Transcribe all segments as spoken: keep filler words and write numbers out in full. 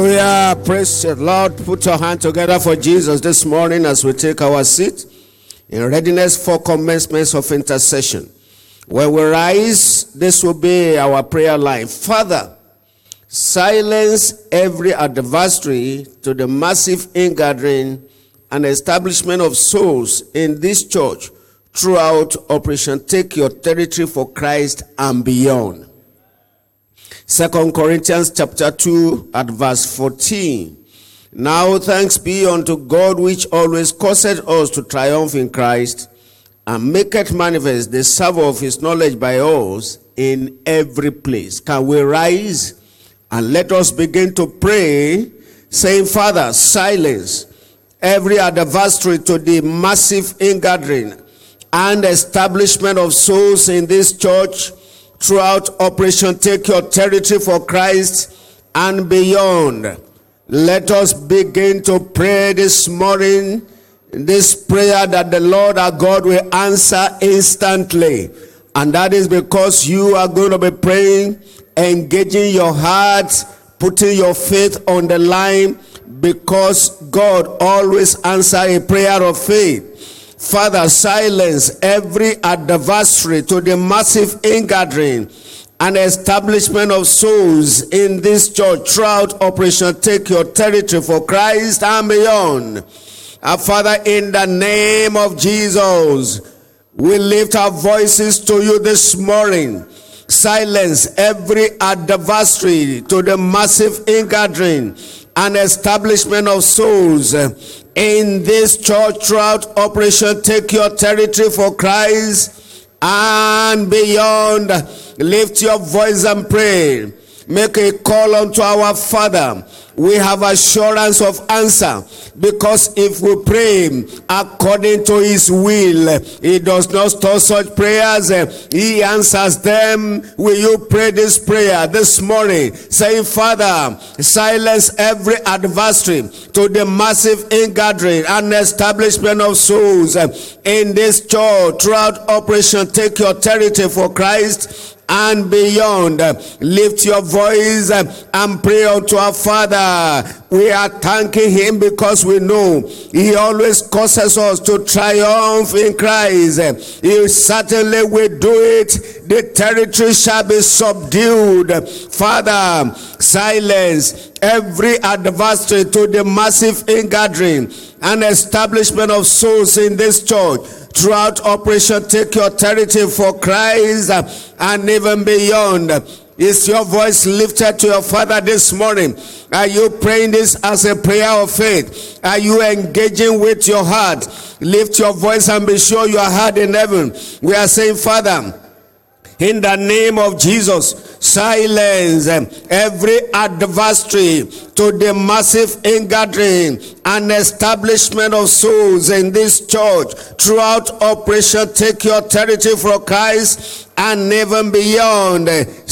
Yeah, praise the Lord. Put your hand together for Jesus this morning as we take our seat in readiness for commencement of intercession. When we rise, this will be our prayer line. Father, silence every adversary to the massive ingathering and establishment of souls in this church throughout Operation Take Your Territory for Christ and beyond. Second Corinthians chapter two at verse fourteen. Now thanks be unto God which always causeth us to triumph in Christ, and maketh manifest the savour of his knowledge by us in every place. Can we rise and let us begin to pray, saying, Father, silence every adversary to the massive ingathering and establishment of souls in this church throughout Operation Take Your Territory for Christ and beyond. Let us begin to pray this morning, this prayer that the Lord our God will answer instantly. And that is because you are going to be praying, engaging your heart, putting your faith on the line, because God always answers a prayer of faith. Father, silence every adversary to the massive ingathering and establishment of souls in this church throughout Operation Take Your Territory for Christ and beyond. Our Father, in the name of Jesus, we lift our voices to you this morning. Silence every adversary to the massive ingathering and establishment of souls in this church throughout Operation Take Your Territory for Christ and beyond. Lift your voice and pray. Make a call unto our Father. We have assurance of answer, because if we pray according to his will, he does not store such prayers, he answers them. Will you pray this prayer this morning, saying, Father, silence every adversary to the massive ingathering and establishment of souls in this church throughout Operation Take Your Territory for Christ and beyond. Lift your voice and pray unto our Father. We are thanking him because we know he always causes us to triumph in Christ. He certainly will do it. The territory shall be subdued. Father, silence every adversary to the massive ingathering and establishment of souls in this church throughout Operation Take Your Territory for Christ and even beyond. Is your voice lifted to your Father this morning? Are you praying this as a prayer of faith? Are you engaging with your heart? Lift your voice and be sure you are heard in heaven. We are saying, Father, in the name of Jesus, silence every adversary to the massive ingathering and establishment of souls in this church throughout Operation Take Your Territory for Christ and even beyond.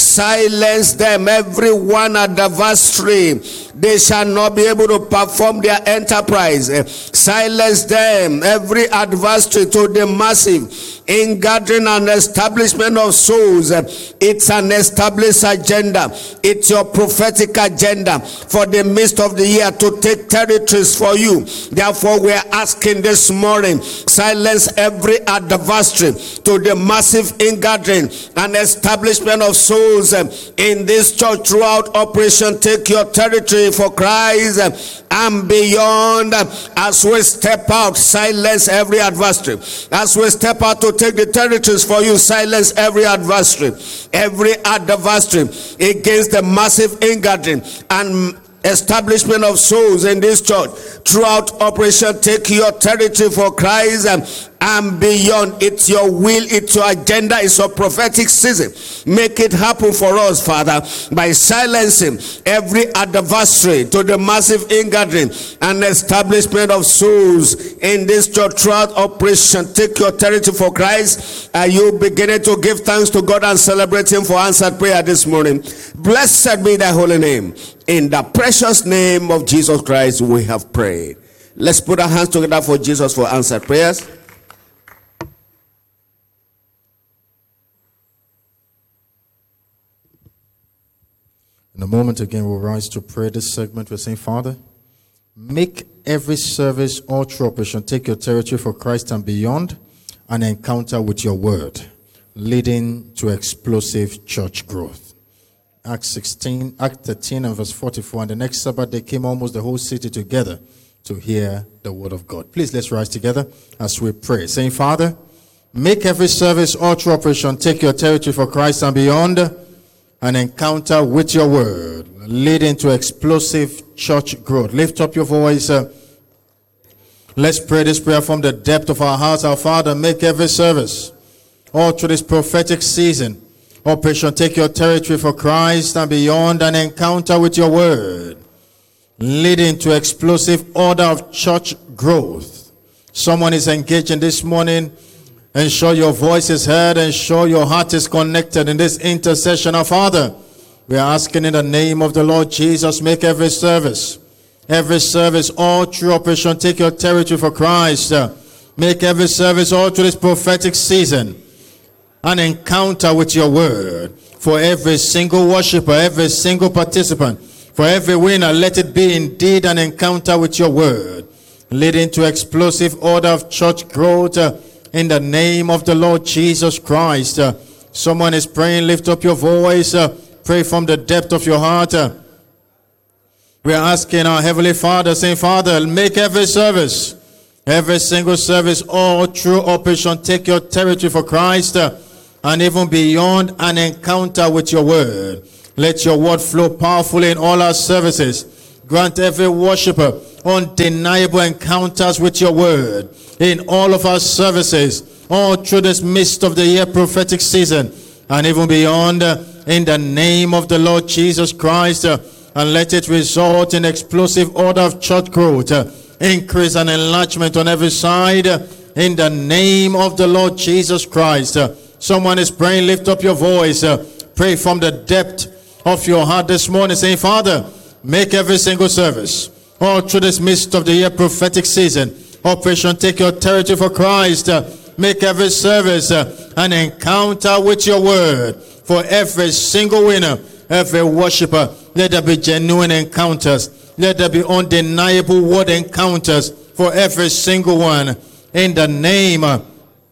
Silence them, every one adversary. They shall not be able to perform their enterprise. Silence them, every adversary to the massive ingathering and establishment of souls. It's an established agenda. It's your prophetic agenda for the midst of the year to take territories for you. Therefore, we are asking this morning, silence every adversary to the massive ingathering and establishment of souls in this church throughout Operation Take Your Territory for Christ and beyond. As we step out, silence every adversary. As we step out to take the territories for you, silence every adversary. Every adversary against the massive ingathering and establishment of souls in this church throughout Operation Take Your Territory for Christ and, and beyond. It's your will, it's your agenda, it's your prophetic season. Make it happen for us, Father, by silencing every adversary to the massive ingathering and establishment of souls in this church throughout Operation Take Your Territory for Christ. Are you beginning to give thanks to God and celebrate him for answered prayer this morning? Blessed be thy holy name. In the precious name of Jesus Christ, we have prayed. Let's put our hands together for Jesus for answered prayers. In a moment again, we'll rise to pray this segment. We're saying, Father, make every service all through operation take your territory for Christ and beyond an encounter with your word, leading to explosive church growth. Acts sixteen, Act thirteen and verse forty-four. And the next Sabbath they came almost the whole city together to hear the word of God. Please let's rise together as we pray, saying, Father, make every service all through operation take your territory for Christ and beyond an encounter with your word, leading to explosive church growth. Lift up your voice. Uh, let's pray this prayer from the depth of our hearts. Our Father, make every service all through this prophetic season operation take your territory for Christ and beyond an encounter with your word, leading to explosive order of church growth. Someone is engaging this morning. Ensure your voice is heard. Ensure your heart is connected in this intercession. Our Father, we are asking in the name of the Lord Jesus, make every service, every service all through operation take your territory for Christ. Make every service all through this prophetic season an encounter with your word. For every single worshiper, every single participant, for every winner, let it be indeed an encounter with your word, leading to explosive order of church growth uh, in the name of the Lord Jesus Christ. Uh, someone is praying, lift up your voice, uh, pray from the depth of your heart. Uh, we are asking our Heavenly Father, saying, Father, make every service, every single service, all through operation take your territory for Christ, uh, and even beyond an encounter with your word. Let your word flow powerfully in all our services. Grant every worshiper undeniable encounters with your word in all of our services, all through this midst of the year prophetic season, and even beyond, uh, in the name of the Lord Jesus Christ. Uh, and let it result in explosive order of church growth, uh, increase and enlargement on every side, uh, in the name of the Lord Jesus Christ. Uh, someone is praying, lift up your voice, uh, pray from the depth of your heart this morning, saying, Father, make every single service all through this midst of the year prophetic season operation take your territory for Christ. Uh, make every service uh, an encounter with your word. For every single winner, every worshiper, let there be genuine encounters, let there be undeniable word encounters for every single one, in the name uh,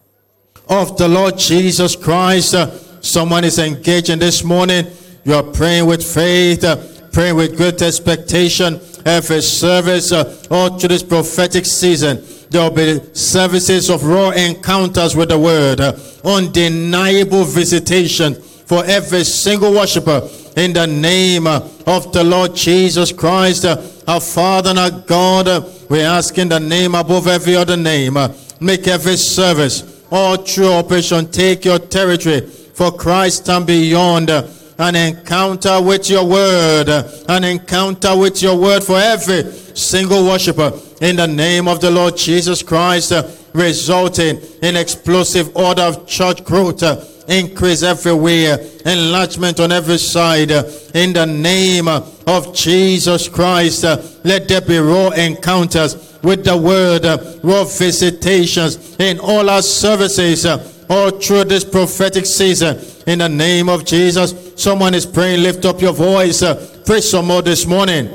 of the Lord Jesus Christ. Uh, someone is engaging this morning. You are praying with faith, uh, praying with great expectation. Every service, uh, all through this prophetic season, there will be services of raw encounters with the word, uh, undeniable visitation for every single worshiper, in the name uh, of the Lord Jesus Christ. Uh, our Father and our God, uh, we ask in the name above every other name, uh, make every service all through operation take your territory for Christ and beyond, uh, an encounter with your word, uh, an encounter with your word for every single worshiper, in the name of the Lord Jesus Christ, uh, resulting in explosive order of church growth, uh, increase everywhere, enlargement on every side, uh, in the name uh, of Jesus Christ. Uh, let there be raw encounters with the word, uh, raw visitations in all our services, uh, all through this prophetic season, in the name of Jesus. Someone is praying, lift up your voice, uh, pray some more this morning.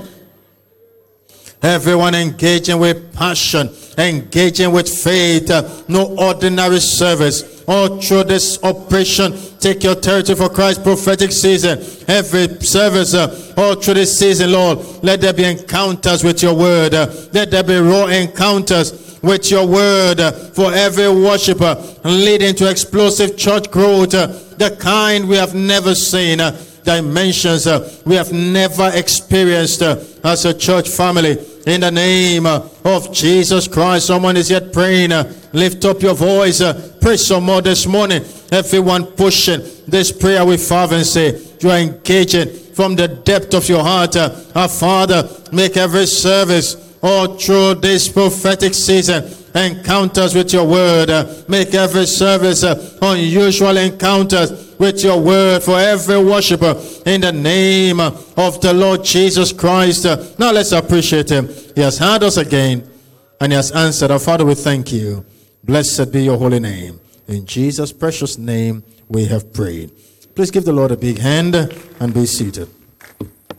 Everyone engaging with passion, engaging with faith, uh, no ordinary service. All through this operation, take your territory for Christ prophetic season. Every service, uh, all through this season, Lord, let there be encounters with your word. Uh, let there be raw encounters with your word uh, for every worshiper, leading to explosive church growth, uh, the kind we have never seen. Uh, dimensions uh, we have never experienced uh, as a church family, in the name uh, of Jesus Christ. Someone is yet praying, uh, lift up your voice, uh, pray some more this morning. Everyone pushing this prayer with fervency, you are engaging from the depth of your heart. uh, our Father, make every service all through this prophetic season encounters with your word. Uh, make every service uh, unusual encounters with your word for every worshiper, in the name of the Lord Jesus Christ. Uh, now let's appreciate him. He has heard us again and he has answered. Our Father, we thank you. Blessed be your holy name. In Jesus' precious name we have prayed. Please give the Lord a big hand and be seated.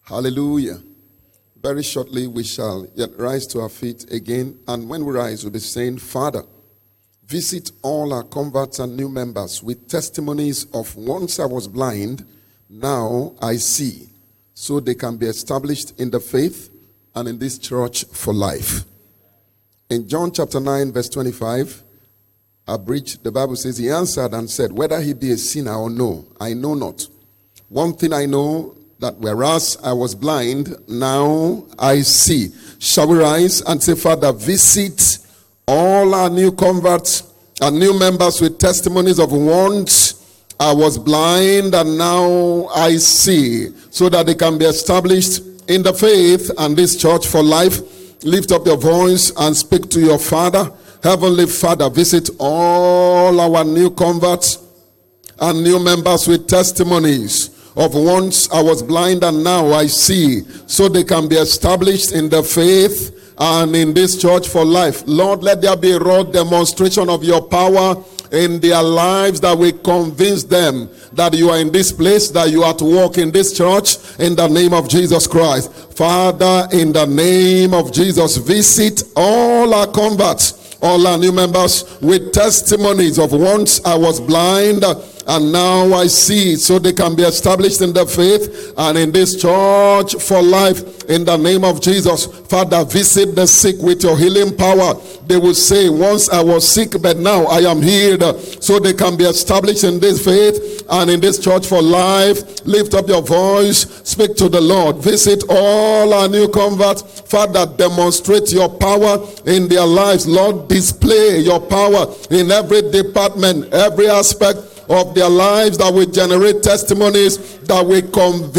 Hallelujah. Very shortly we shall yet rise to our feet again, and when we rise we'll be saying, Father, visit all our converts and new members with testimonies of once I was blind, now I see, so they can be established in the faith and in this church for life. In John chapter nine verse twenty-five, abridged, the Bible says, he answered and said, whether he be a sinner or no, I know not. One thing I know, that whereas I was blind, now I see. Shall we rise and say, Father, visit all our new converts and new members with testimonies of once I was blind and now I see, so that they can be established in the faith and this church for life. Lift up your voice and speak to your Father. Heavenly Father, visit all our new converts and new members with testimonies of once I was blind and now I see, so they can be established in the faith and in this church for life. Lord, let there be a raw demonstration of your power in their lives, that we convince them that you are in this place, that you are to walk in this church, in the name of Jesus Christ. Father, in the name of Jesus, visit all our converts, all our new members with testimonies of once I was blind and now I see, so they can be established in the faith and in this church for life, in the name of Jesus. Father, visit the sick with your healing power. They will say, once I was sick, but now I am healed, so they can be established in this faith and in this church for life. Lift up your voice, speak to the Lord. Visit all our new converts. Father, demonstrate your power in their lives. Lord, display your power in every department, every aspect of their lives, that will generate testimonies, that will convince